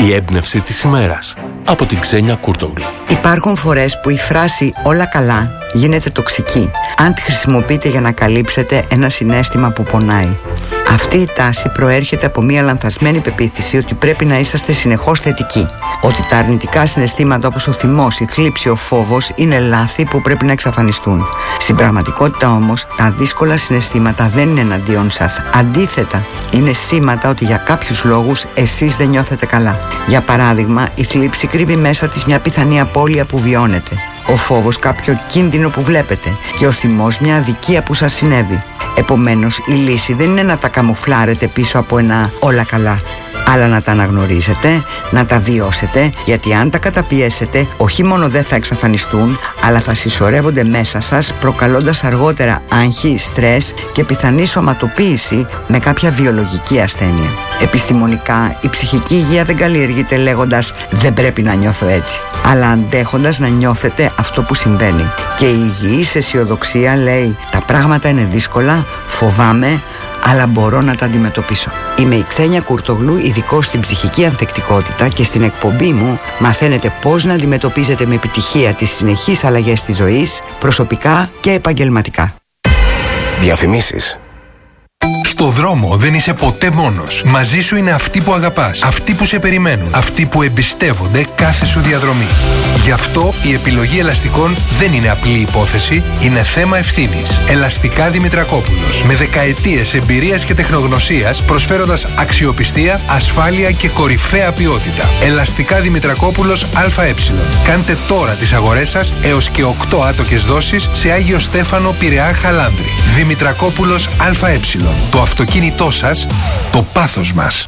Η έμπνευση της ημέρας από την Ξένια Κούρτογλου. Υπάρχουν φορές που η φράση «όλα καλά» γίνεται τοξική αν τη χρησιμοποιείτε για να καλύψετε ένα συναίσθημα που πονάει. Αυτή η τάση προέρχεται από μια λανθασμένη πεποίθηση ότι πρέπει να είσαστε συνεχώς θετικοί. Ότι τα αρνητικά συναισθήματα όπως ο θυμός, η θλίψη, ο φόβος είναι λάθη που πρέπει να εξαφανιστούν. Στην πραγματικότητα όμως, τα δύσκολα συναισθήματα δεν είναι εναντίον σας. Αντίθετα, είναι σήματα ότι για κάποιους λόγους εσείς δεν νιώθετε καλά. Για παράδειγμα, η θλίψη κρύβει μέσα της μια πιθανή απώλεια που βιώνετε. Ο φόβος κάποιο κίνδυνο που βλέπετε και ο θυμός μια αδικία που σας συνέβη. Επομένως, η λύση δεν είναι να τα καμουφλάρετε πίσω από ένα «όλα καλά», αλλά να τα αναγνωρίσετε, να τα βιώσετε, γιατί αν τα καταπιέσετε, όχι μόνο δεν θα εξαφανιστούν, αλλά θα συσσωρεύονται μέσα σας, προκαλώντας αργότερα άγχη, στρες και πιθανή σωματοποίηση με κάποια βιολογική ασθένεια. Επιστημονικά, η ψυχική υγεία δεν καλλιεργείται λέγοντας «δεν πρέπει να νιώθω έτσι», αλλά αντέχοντας να νιώθετε αυτό που συμβαίνει. Και η υγιής αισιοδοξία λέει «τα πράγματα είναι δύσκολα, φοβάμαι, αλλά μπορώ να τα αντιμετωπίσω». Είμαι η Ξένια Κούρτογλου, ειδικός στην ψυχική ανθεκτικότητα, και στην εκπομπή μου μαθαίνετε πώς να αντιμετωπίζετε με επιτυχία τις συνεχείς αλλαγές της ζωής, προσωπικά και επαγγελματικά. Διαφημίσεις. Στο δρόμο δεν είσαι ποτέ μόνος. Μαζί σου είναι αυτοί που αγαπάς, αυτοί που σε περιμένουν, αυτοί που εμπιστεύονται κάθε σου διαδρομή. Γι' αυτό η επιλογή ελαστικών δεν είναι απλή υπόθεση, είναι θέμα ευθύνης. Ελαστικά Δημητρακόπουλος. Με δεκαετίες εμπειρίας και τεχνογνωσίας, προσφέροντας αξιοπιστία, ασφάλεια και κορυφαία ποιότητα. Ελαστικά Δημητρακόπουλος ΑΕ. Κάντε τώρα τις αγορές σας έως και 8 άτοκες δόσεις σε Άγιο Στέφανο, Πειραιά, Χαλάνδρη. Δημητρακόπουλος ΑΕ. Το αυτοκίνητό σας, το πάθος μας.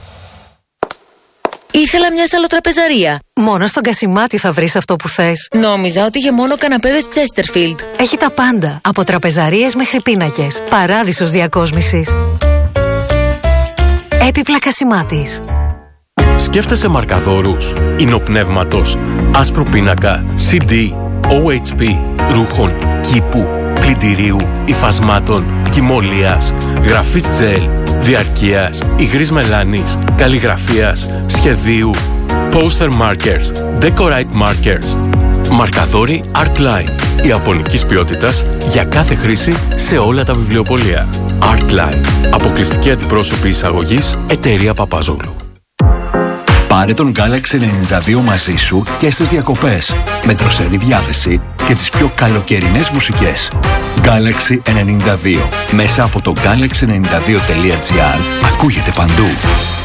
Ήθελα μια σαλοτραπεζαρία. Μόνο στον Κασιμάτη θα βρεις αυτό που θες. Νόμιζα ότι είχε μόνο καναπέδες Chesterfield. Έχει τα πάντα, από τραπεζαρίες μέχρι πίνακες. Παράδεισος διακόσμησης. Έπιπλα Κασιμάτης. Σκέφτεσαι μαρκαδόρους, ινοπνεύματος, άσπρο πίνακα, CD, OHP, ρούχων, κήπου, πλυντηρίου, υφασμάτων, κοιμωλίας, γραφής τζελ, διαρκείας, υγρής μελάνης, καλλιγραφίας, σχεδίου, poster markers, decorate markers. Μαρκαδόροι Artline, ιαπωνικής ποιότητας για κάθε χρήση σε όλα τα βιβλιοπωλεία. Artline, αποκλειστική αντιπρόσωπη εισαγωγής, εταιρεία Παπαζόγλου. Πάρε τον Galaxy 92 μαζί σου και στις διακοπές, με δροσερή διάθεση και τις πιο καλοκαιρινές μουσικές. Galaxy 92. Μέσα από το galaxy92.gr ακούγεται παντού.